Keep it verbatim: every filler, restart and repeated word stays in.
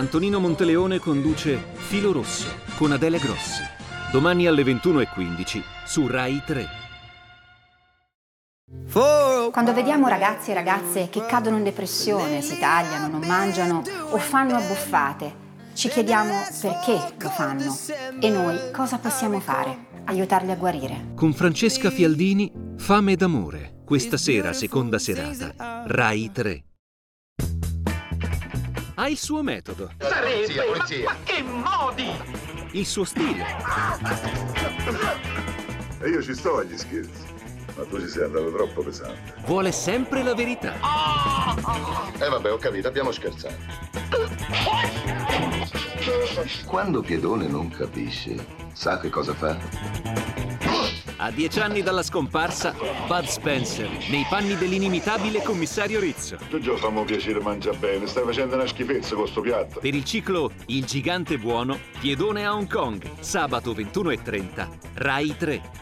Antonino Monteleone conduce Filo Rosso con Adele Grossi. Domani alle ventuno e quindici su Rai tre. Quando vediamo ragazzi e ragazze che cadono in depressione, si tagliano, non mangiano o fanno abbuffate, ci chiediamo perché lo fanno e noi cosa possiamo fare? Aiutarli a guarire. Con Francesca Fialdini, Fame d'amore. Questa sera, seconda serata, Rai tre. Ha il suo metodo. Sarebbe, polizia, Ma, ma che modi! Il suo stile. E io ci sto agli scherzi, ma tu ci sei andato troppo pesante. Vuole sempre la verità. Eh vabbè, ho capito, abbiamo scherzato. Quando Piedone non capisce, sa che cosa fa? A dieci anni dalla scomparsa, Bud Spencer, nei panni dell'inimitabile commissario Rizzo. Tu già fammi piacere, mangia bene, stai facendo una schifezza con sto piatto. Per il ciclo Il gigante buono, Piedone a Hong Kong, sabato ventuno e trenta, Rai tre.